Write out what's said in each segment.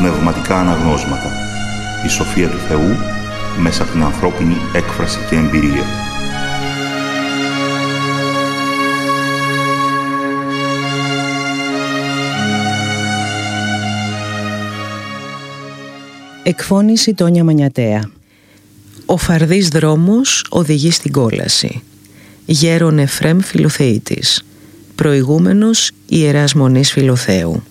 πνευματικά αναγνώσματα. Η σοφία του Θεού μέσα από την ανθρώπινη έκφραση και εμπειρία. Εκφώνηση Τόνια Μανιατέα. Ο φαρδής δρόμος οδηγεί στην κόλαση. Γέρον Εφρέμ Φιλοθεήτης. Προηγούμενος Ιεράς Μονής Φιλοθέου.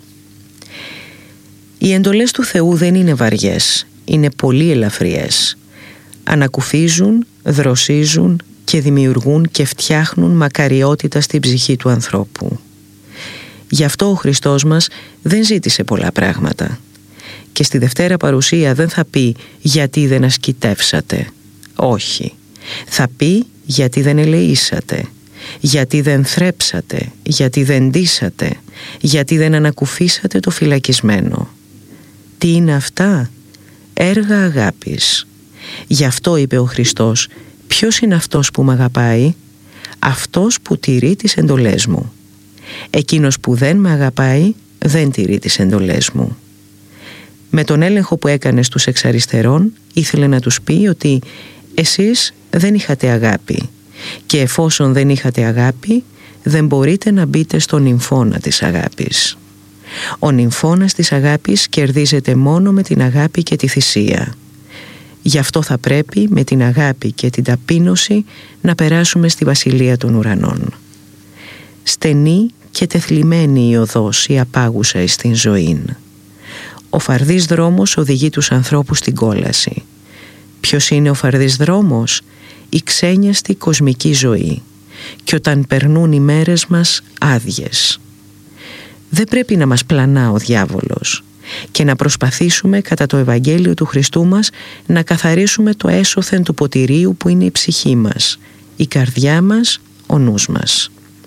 Οι εντολές του Θεού δεν είναι βαριές, είναι πολύ ελαφριές. Ανακουφίζουν, δροσίζουν και δημιουργούν και φτιάχνουν μακαριότητα στην ψυχή του ανθρώπου. Γι' αυτό ο Χριστός μας δεν ζήτησε πολλά πράγματα. Και στη Δευτέρα Παρουσία δεν θα πει «γιατί δεν ασκητεύσατε». Όχι. Θα πει «γιατί δεν ελεήσατε», «γιατί δεν θρέψατε», «γιατί δεν ντύσατε», «γιατί δεν ανακουφίσατε το φυλακισμένο». Τι είναι αυτά? Έργα αγάπης. Γι' αυτό είπε ο Χριστός «Ποιος είναι αυτός που μ' αγαπάει? Αυτός που τηρεί τις εντολές μου. Εκείνος που δεν με αγαπάει δεν τηρεί τις εντολές μου». Με τον έλεγχο που έκανε στους εξ αριστερών ήθελε να τους πει ότι εσείς δεν είχατε αγάπη και εφόσον δεν είχατε αγάπη δεν μπορείτε να μπείτε στον νυμφώνα της αγάπης. Ο νυμφώνας της αγάπης κερδίζεται μόνο με την αγάπη και τη θυσία. Γι' αυτό θα πρέπει με την αγάπη και την ταπείνωση να περάσουμε στη Βασιλεία των Ουρανών. Στενή και τεθλιμμένη η οδός, η απάγουσα εις την ζωήν. Ο φαρδής δρόμος οδηγεί τους ανθρώπους στην κόλαση. Ποιος είναι ο φαρδής δρόμος? Η ξένιαστη κοσμική ζωή. Και όταν περνούν οι μέρες μας άδειες. Δεν πρέπει να μας πλανά ο διάβολος και να προσπαθήσουμε κατά το Ευαγγέλιο του Χριστού μας να καθαρίσουμε το έσωθεν του ποτηρίου που είναι η ψυχή μας, η καρδιά μας, ο νους μας.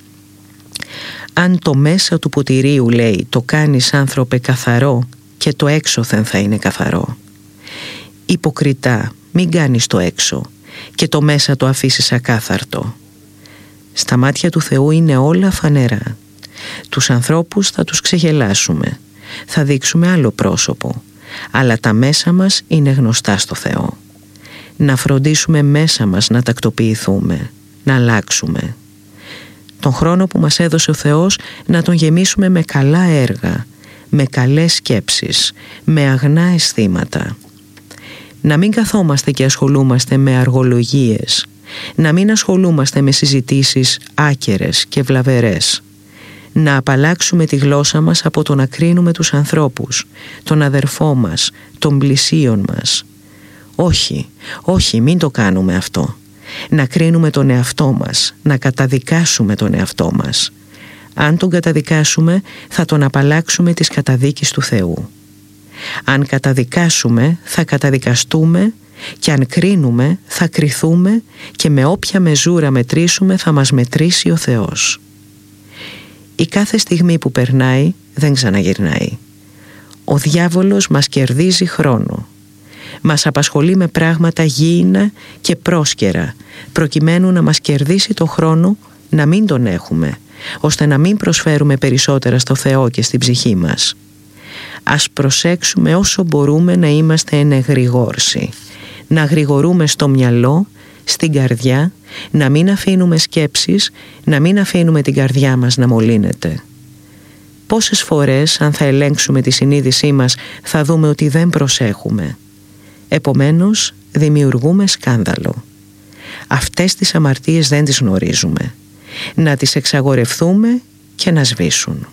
Αν το μέσα του ποτηρίου, λέει, το κάνεις άνθρωπε καθαρό, και το έξωθεν θα είναι καθαρό. Υποκριτά, μην κάνεις το έξω και το μέσα το αφήσεις ακάθαρτο. Στα μάτια του Θεού είναι όλα φανερά. Τους ανθρώπους θα τους ξεγελάσουμε, θα δείξουμε άλλο πρόσωπο, αλλά τα μέσα μας είναι γνωστά στο Θεό. Να φροντίσουμε μέσα μας να τακτοποιηθούμε, να αλλάξουμε. Τον χρόνο που μας έδωσε ο Θεός να τον γεμίσουμε με καλά έργα, με καλές σκέψεις, με αγνά αισθήματα. Να μην καθόμαστε και ασχολούμαστε με αργολογίες, να μην ασχολούμαστε με συζητήσεις άκερες και βλαβερές. Να απαλλάξουμε τη γλώσσα μας από το να κρίνουμε τους ανθρώπους, τον αδερφό μας, τον πλησίον μας. Όχι, όχι, μην το κάνουμε αυτό. Να κρίνουμε τον εαυτό μας, να καταδικάσουμε τον εαυτό μας. Αν τον καταδικάσουμε, θα τον απαλλάξουμε της καταδίκης του Θεού. Αν καταδικάσουμε, θα καταδικαστούμε, και αν κρίνουμε, θα κριθούμε, και με όποια μεζούρα μετρήσουμε θα μας μετρήσει ο Θεός. Η κάθε στιγμή που περνάει δεν ξαναγυρνάει. Ο διάβολος μας κερδίζει χρόνο. Μας απασχολεί με πράγματα γήινα και πρόσκαιρα, προκειμένου να μας κερδίσει το χρόνο να μην τον έχουμε, ώστε να μην προσφέρουμε περισσότερα στο Θεό και στην ψυχή μας. Ας προσέξουμε όσο μπορούμε να είμαστε ενεγρηγόρσοι, να γρηγορούμε στο μυαλό, στην καρδιά, να μην αφήνουμε σκέψεις, να μην αφήνουμε την καρδιά μας να μολύνεται. Πόσες φορές, αν θα ελέγξουμε τη συνείδησή μας, θα δούμε ότι δεν προσέχουμε. Επομένως, δημιουργούμε σκάνδαλο. Αυτές τις αμαρτίες δεν τις γνωρίζουμε. Να τις εξαγορευθούμε και να σβήσουν.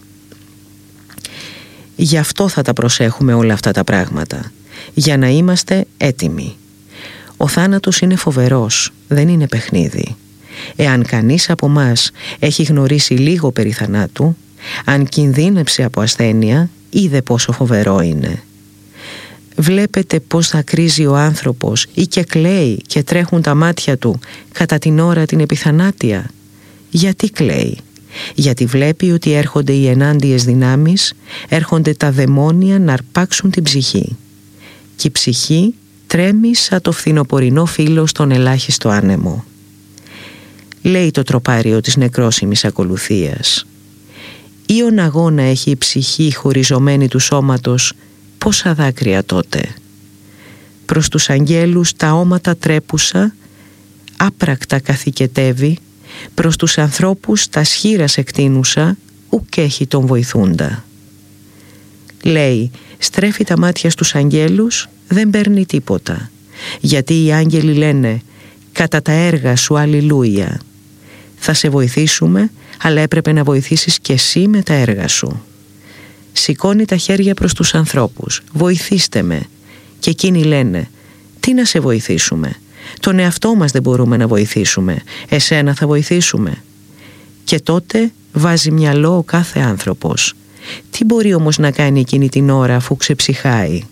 Γι' αυτό θα τα προσέχουμε όλα αυτά τα πράγματα, για να είμαστε έτοιμοι. Ο θάνατος είναι φοβερός, δεν είναι παιχνίδι. Εάν κανείς από μας έχει γνωρίσει λίγο περί θανάτου, αν κινδύνεψε από ασθένεια, είδε πόσο φοβερό είναι. Βλέπετε πώς δακρύζει ο άνθρωπος ή και κλαίει και τρέχουν τα μάτια του κατά την ώρα την επιθανάτια. Γιατί κλαίει? Γιατί βλέπει ότι έρχονται οι ενάντιες δυνάμεις, έρχονται τα δαιμόνια να αρπάξουν την ψυχή. Και η ψυχή τρέμει σαν το φθινοπορεινό φύλλο στον ελάχιστο άνεμο. Λέει το τροπάριο της νεκρόσιμης ακολουθίας. Ίον αγώνα έχει η ψυχή χωριζωμένη του σώματος, πόσα δάκρυα τότε. Προς τους αγγέλους τα όματα τρέπουσα, άπρακτα καθηκετεύει, προς τους ανθρώπους τα σχήρας εκτείνουσα, ουκ έχει τον βοηθούντα. Λέει, στρέφει τα μάτια στους αγγέλους, δεν παίρνει τίποτα, γιατί οι άγγελοι λένε «Κατά τα έργα σου, αλληλούια». Θα σε βοηθήσουμε, αλλά έπρεπε να βοηθήσεις και εσύ με τα έργα σου. Σηκώνει τα χέρια προς τους ανθρώπους, «Βοηθήστε με». Και εκείνοι λένε, «Τι να σε βοηθήσουμε, τον εαυτό μας δεν μπορούμε να βοηθήσουμε, εσένα θα βοηθήσουμε». Και τότε βάζει μυαλό ο κάθε άνθρωπος. Τι μπορεί όμως να κάνει εκείνη την ώρα αφού ξεψυχάει?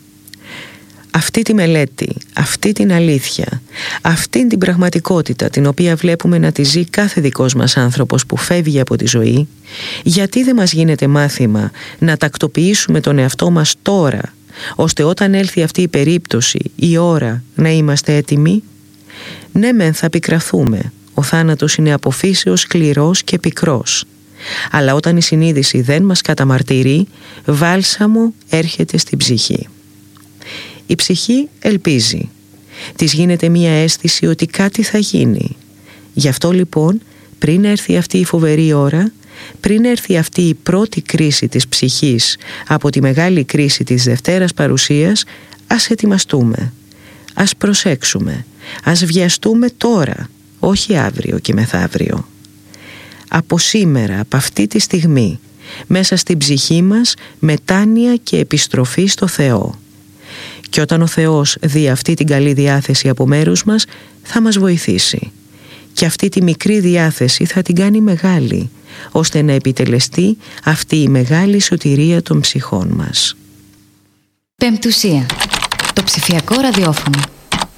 Αυτή τη μελέτη, αυτή την αλήθεια, αυτή την πραγματικότητα την οποία βλέπουμε να τη ζει κάθε δικός μας άνθρωπος που φεύγει από τη ζωή, γιατί δεν μας γίνεται μάθημα να τακτοποιήσουμε τον εαυτό μας τώρα, ώστε όταν έλθει αυτή η περίπτωση, η ώρα, να είμαστε έτοιμοι? Ναι μεν θα πικραθούμε, ο θάνατος είναι από φύσεως σκληρός και πικρός, αλλά όταν η συνείδηση δεν μας καταμαρτυρεί, βάλσαμο έρχεται στην ψυχή. Η ψυχή ελπίζει. Της γίνεται μία αίσθηση ότι κάτι θα γίνει. Γι' αυτό λοιπόν, πριν έρθει αυτή η φοβερή ώρα, πριν έρθει αυτή η πρώτη κρίση της ψυχής από τη μεγάλη κρίση της Δευτέρας Παρουσίας, ας ετοιμαστούμε, ας προσέξουμε, ας βιαστούμε τώρα, όχι αύριο και μεθαύριο. Από σήμερα, από αυτή τη στιγμή, μέσα στην ψυχή μας μετάνοια και επιστροφή στο Θεό. Και όταν ο Θεός δει αυτή την καλή διάθεση από μέρους μας, θα μας βοηθήσει. Και αυτή τη μικρή διάθεση θα την κάνει μεγάλη, ώστε να επιτελεστεί αυτή η μεγάλη σωτηρία των ψυχών μας. Πεμπτουσία. Το ψηφιακό ραδιόφωνο.